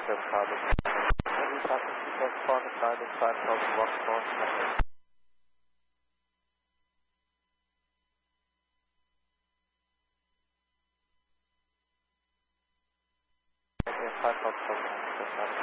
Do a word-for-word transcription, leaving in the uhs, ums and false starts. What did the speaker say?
the father. Every passenger has found a side of five thousand watts for five thousand